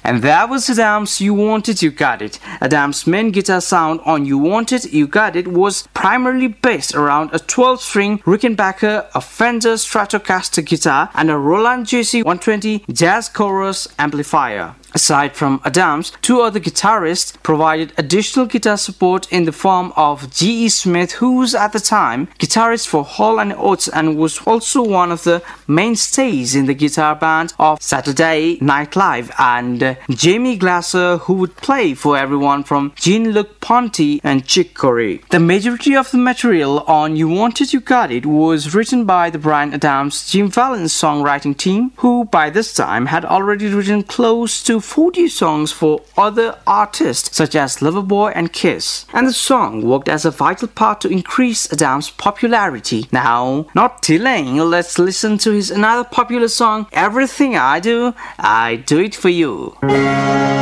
And that was Adam's You Want It, You Got It. Adam's main guitar sound on You Want It, You Got It was primarily based around a 12-string Rickenbacker, a Fender Stratocaster guitar, and a Roland JC 120 Jazz Chorus amplifier. Aside from Adams, two other guitarists provided additional guitar support in the form of G.E. Smith, who was at the time guitarist for Hall & Oates and was also one of the mainstays in the guitar band of Saturday Night Live, and Jamie Glasser, who would play for everyone from Jean-Luc Ponty and Chick Corea. The majority of the material on You Want It, You Got It was written by the Bryan Adams, Jim Vallance songwriting team, who by this time had already written close to 40 songs for other artists such as Loverboy and Kiss, and the song worked as a vital part to increase Adams' popularity. Now, not delaying, let's listen to his another popular song, Everything I Do It For You.